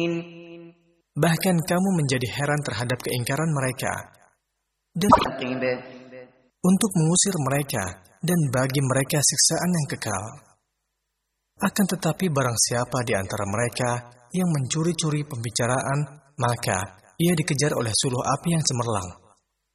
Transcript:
Bahkan kamu menjadi heran terhadap keingkaran mereka. Dan untuk mengusir mereka dan bagi mereka siksaan yang kekal. Akan tetapi barang siapa di antara mereka yang mencuri-curi pembicaraan, maka ia dikejar oleh suluh api yang cemerlang.